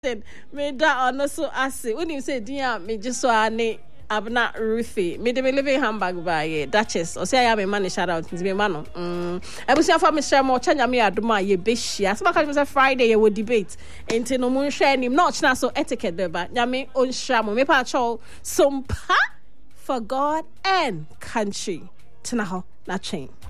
Me da ono so ase. When you say dia me just so ane Abna Ruthie. Me de me living handbag by Duchess. Or say I am a man shout out to me mano. I was for me share more change me aduma ye bishia. So because it Friday you would debate. Ain't no moon share him not so etiquette there but yami on shamo me pa cho some pa for God and country. Tanaho na chain.